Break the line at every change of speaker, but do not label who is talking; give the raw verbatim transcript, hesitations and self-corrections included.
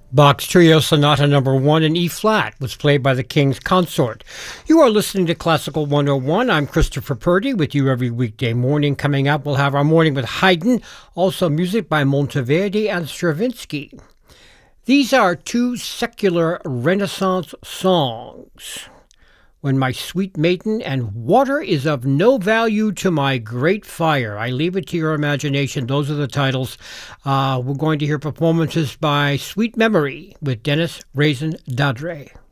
Bach's Trio Sonata Number One in E flat was played by the King's Consort. You are listening to Classical one oh one. I'm Christopher Purdy with you every weekday morning. Coming up, we'll have our morning with Haydn, also music by Monteverdi and Stravinsky. These are two secular Renaissance songs. When my sweet maiden and water is of no value to my great fire. I leave it to your imagination. Those are the titles. Uh, we're going to hear performances by Sweet Memory with Dennis Raisin Dadre.